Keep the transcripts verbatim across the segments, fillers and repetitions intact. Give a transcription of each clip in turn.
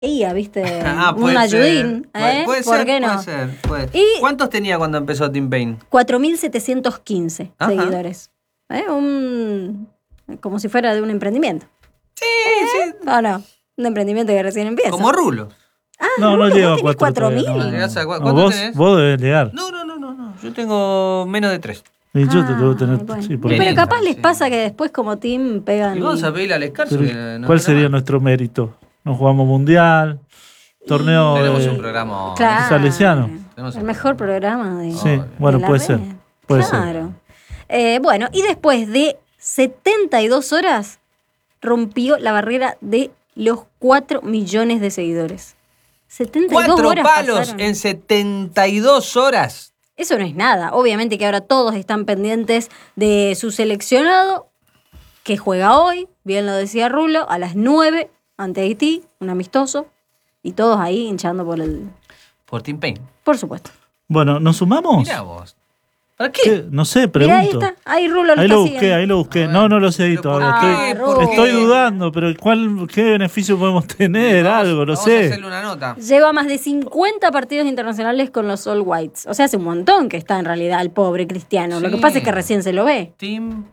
Ella, ¿viste? Ah, un puede ayudín, ser. ¿eh? Puede ¿Por ser, qué no? puede ser. Puede. Y ¿Cuántos tenía cuando empezó Tim Payne? cuatro mil setecientos quince Ajá. seguidores. ¿Eh? Un, como si fuera de un emprendimiento. Sí, ¿Eh? sí. ¿O no? Un emprendimiento que recién empieza. Como Rulo. Ah, No, no Rulo, llego ¿vos a tenés cuatro. cuatro mil? todavía, no, no. ¿Llegás a cua- No, cuánto vos, tenés? vos debes llegar. No, no, no, no, no. Yo tengo menos de tres. Y yo te debo Ah, tener. bueno. Sí, por Y ahí. pero capaz les Sí. pasa que después como team pegan... Y vamos a pedirle al Escarzo Pero, que nos ¿cuál graba. sería nuestro mérito? Nos jugamos mundial, torneo Tenemos de- un programa. Claro. Salesiano. Tenemos El un mejor programa. programa de... Sí, Obvio. bueno, de la puede red. ser. Puede Claro. Eh, bueno, y después de setenta y dos horas rompió la barrera de los cuatro millones de seguidores. setenta y dos Cuatro horas palos pasaron. en setenta y dos horas. Eso no es nada. Obviamente que ahora todos están pendientes de su seleccionado, que juega hoy, bien lo decía Rulo, a las nueve ante Haití, un amistoso, y todos ahí hinchando por el... Por Tim Payne. Por supuesto. Bueno, ¿nos sumamos? Mirá vos. ¿Para qué? ¿Qué? No sé, Mirá, ahí pregunto. está. Ahí Rulo lo Ahí está lo busqué, siguiendo. ahí lo busqué. A ver. No, no lo sé ¿Pero por todavía. qué? Estoy, ¿Por qué? estoy dudando, pero ¿cuál, ¿qué beneficio podemos tener? Vamos- Algo, no vamos a sé. hacerle una nota. Lleva más de cincuenta partidos internacionales con los All Whites. O sea, hace un montón que está en realidad el pobre Cristiano. Lo Sí. que pasa es que recién se lo ve. Tim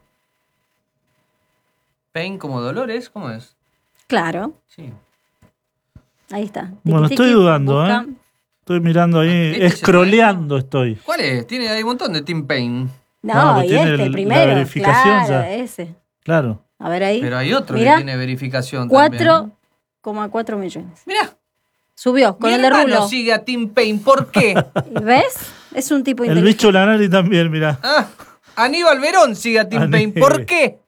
Payne como Dolores, ¿cómo es? Claro, Sí. ahí está. Bueno, Tiki, estoy tiki, dudando, busca. ¿eh? Estoy mirando ahí, Este es el escroleando estoy. ¿Cuál es? Tiene hay un montón de Tim Payne. No, No, pero y tiene este el- la primero. verificación claro, ya. ese. Claro. A ver ahí. Pero hay otro Mirá, que tiene verificación cuatro coma cuatro millones. Mirá, Subió con mi el de hermano Rulo. sigue a Tim Payne. ¿Por qué? ¿Y ¿Ves? Es un tipo El inteligente. bicho Lanari también, mirá. Ah, Aníbal Verón sigue a Tim Aníbal. Payne. ¿Por qué?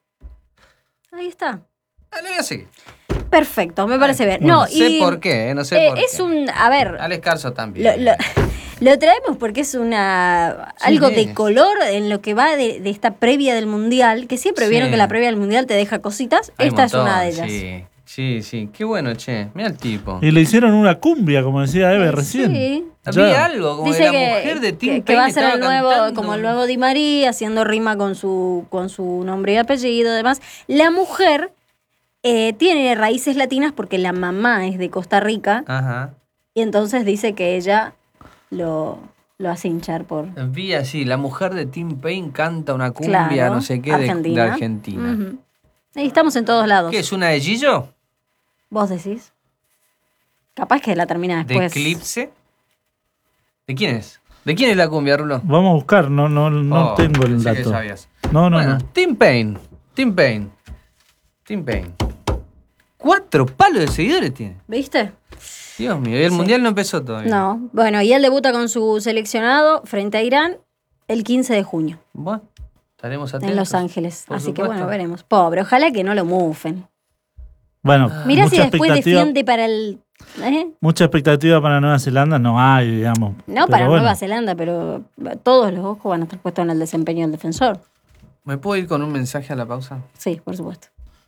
Ahí está. Ah, le voy a seguir. Perfecto, me parece bien. bueno, No, No sé y, por qué, eh, no sé eh, por es qué. un... A ver, Alex Carso también. Lo, lo- lo traemos porque es una algo Sí, de es. color en lo que va de, de esta previa del Mundial, que siempre Sí. vieron que la previa del Mundial te deja cositas. Hay un Esta es montón, una de ellas. Sí, sí, sí. Qué bueno, che. Mira el tipo. Y le hicieron una cumbia, como decía Eve Eh, recién. sí. Ya. Había algo como Dice de la que, mujer de Tim que- Payne que va a ser el estaba nuevo, cantando. como el nuevo Di María, haciendo rima con su, con su nombre y apellido y demás. La mujer eh, tiene raíces latinas porque la mamá es de Costa Rica Ajá. y entonces dice que ella lo, lo hace hinchar por... Vi así, la mujer de Tim Payne canta una cumbia, Claro, no sé qué, de Argentina. de Argentina. Ujú. Ahí estamos en todos lados. ¿Qué es una de Gillo? ¿Vos decís? Capaz que la termina ¿De después. Eclipse? ¿De quién es? ¿De quién es la cumbia, Rulo? Vamos a buscar, no, no, no Oh, tengo el pensé que dato. sabías. No, no, Bueno, no. Tim Payne. Tim Payne. Tim Payne. Cuatro palos de seguidores tiene. ¿Viste? Dios mío, y el Sí. mundial no empezó todavía. No. Bueno, y él debuta con su seleccionado frente a Irán el quince de junio Bueno, estaremos atentos. en Los Ángeles. Por Así que supuesto. bueno, veremos. Pobre, ojalá que no lo mufen. Bueno, Mirá si mucha después expectativa, defiende para el... ¿eh? mucha expectativa para Nueva Zelanda no hay, digamos. No Pero para bueno. Nueva Zelanda, pero todos los ojos van a estar puestos en el desempeño del defensor. ¿Me puedo ir con un mensaje a la pausa? Sí, por supuesto.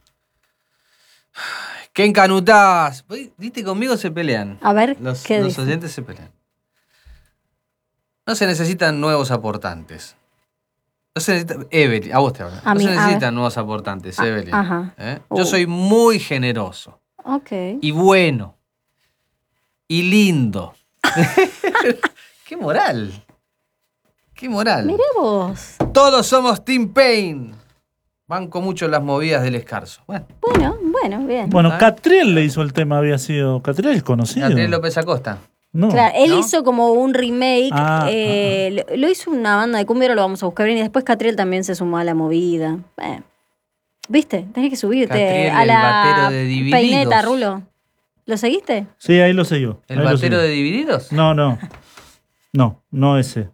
¡Qué encanutás! Viste, conmigo se pelean. A ver, Los, ¿qué los dice? oyentes se pelean. No se necesitan nuevos aportantes. No se necesita, Evelyn, a vos te hablo. A no mí, se a necesitan ver. nuevos aportantes, Ah, Evelyn. ajá. ¿Eh? Uh. Yo soy muy generoso. Ok. Y bueno. Y lindo. ¡Qué moral! ¡Qué moral! Mirá vos. Todos somos Tim Payne. Banco mucho las movidas del Escarzo. Bueno, Bueno, bueno, bien. Bueno, ¿Ah? Catriel le hizo el tema, había sido. Catriel es conocido. Gabriel López Acosta. No. Claro, él ¿no? hizo como un remake, Ah, eh, Lo, lo hizo una banda de cumbia, ahora lo vamos a buscar bien, y después Catriel también se sumó a la movida. Eh, ¿Viste? Tenés que subirte Catriel, a el la batero de Divididos. peineta, Rulo. ¿Lo seguiste? Sí, ahí lo sé yo. ¿El ahí lo batero sé de yo. Divididos? No, no. No, no ese.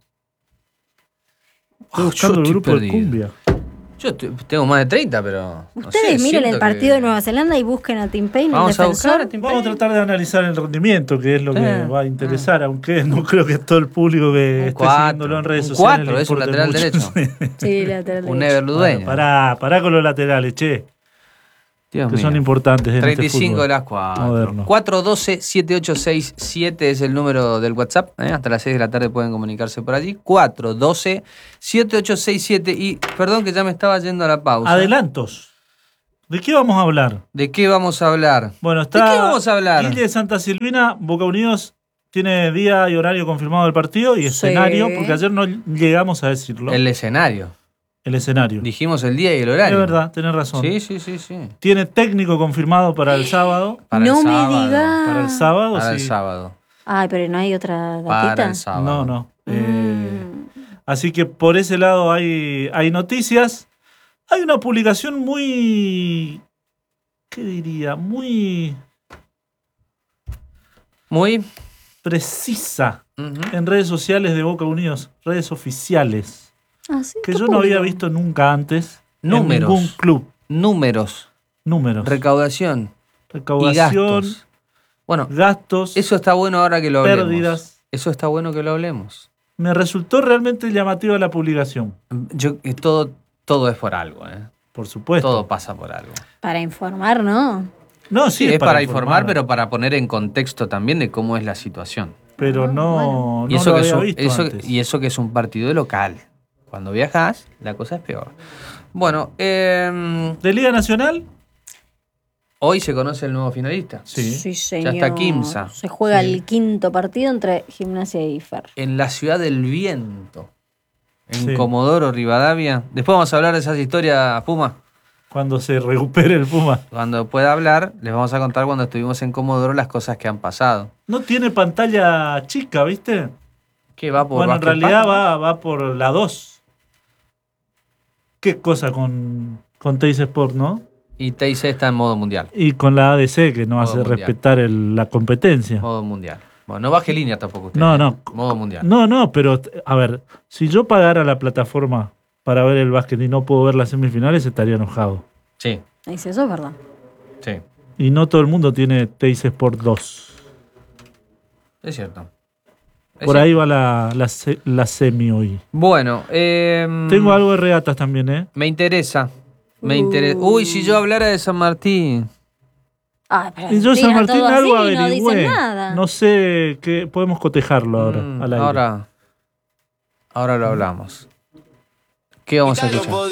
Estoy Oh, buscando yo el estoy grupo perdido. de cumbia. Yo te- tengo más de treinta, pero. no Ustedes sé, miren siento el partido que- de Nueva Zelanda y busquen a Tim Payne, el Vamos a buscar defensor. a Tim Vamos a Payne. tratar de analizar el rendimiento, que es lo que Eh, va a interesar, aunque no creo que todo el público que Un esté cuatro, siguiéndolo en redes un sociales. cuatro, le es un importe lateral mucho. derecho. Sí, lateral Un derecho. Everludueño. Bueno, pará, pará con los laterales, che, Dios que mío. son importantes en treinta y este cinco fútbol de las cuatro. moderno. cuatro uno dos, siete ocho seis siete es el número del WhatsApp. ¿eh? Hasta las seis de la tarde pueden comunicarse por allí. cuatro uno dos, siete ocho seis siete. Y perdón que ya me estaba yendo a la pausa. Adelantos. ¿De qué vamos a hablar? ¿De qué vamos a hablar? Bueno, está ¿De qué vamos a hablar? Guille de Santa Silvina, Boca Unidos tiene día y horario confirmado del partido y Sí. escenario, porque ayer no llegamos a decirlo. El escenario. El escenario. Dijimos el día y el horario. Es verdad, tenés razón. Sí, sí, sí, sí. Tiene técnico confirmado para el sábado. Para no el me sábado. digas. Para el sábado, Para sí. el sábado. Ay, pero no hay otra Para datita. el sábado. No, no. Eh, Mm. así que por ese lado hay, hay noticias. Hay una publicación muy... ¿Qué diría? Muy Muy. precisa Ujú. en redes sociales de Boca Unidos, redes oficiales, Ah, sí, que ¿qué yo no había publicó? visto nunca antes Números. en ningún club. Números. Números. Recaudación. Y Recaudación, gastos. Bueno, gastos, eso está bueno ahora que lo hablemos. pérdidas. Eso está bueno que lo hablemos. Me resultó realmente llamativa la publicación, Yo, eh, todo, todo es por algo, ¿eh? por supuesto. Todo pasa por algo. Para informar, ¿no? No, Sí, es para, informar, pero para poner en contexto también de cómo es la situación. Pero Ah, no, y, no eso lo que es había un- visto eso- antes. y eso que es un partido local. Cuando viajas, la cosa es peor. Bueno, eh, ¿De Liga Nacional? hoy se conoce el nuevo finalista. Sí. señor. está Quimsa. Se juega Sí. el quinto partido entre Gimnasia y Fer. En la ciudad del viento. En Sí. Comodoro, Rivadavia. Después vamos a hablar de esas historias, Puma. Cuando se recupere el Puma. Cuando pueda hablar, les vamos a contar cuando estuvimos en Comodoro las cosas que han pasado. No tiene pantalla chica, ¿viste? ¿Qué va por Bueno, en Basket realidad Park? va, va por la dos. Qué cosa con, con Teis Sport, ¿no? Y T I C está en modo mundial. Y con la A D C, que no Modo hace mundial. respetar el- la competencia. Modo mundial. Bueno, no baje línea tampoco usted. No, no. Modo mundial. No, no, pero a ver, si yo pagara la plataforma para ver el básquet y no puedo ver las semifinales, estaría enojado. Sí, Dice, eso es verdad. sí. Y no todo el mundo tiene Teis Sport dos. Es cierto. Es Por cierto. ahí va la, la, se- la semi hoy. Bueno, eh, Tengo algo de regatas también, ¿eh? me interesa. Me Uh. interesa. Uy, si yo hablara de San Martín. Ay, pero Y yo San tiran Martín todo algo así y no averigüé. dicen nada. No sé qué podemos cotejarlo ahora Mm, al aire. ahora, ahora lo hablamos. ¿Qué vamos a escuchar?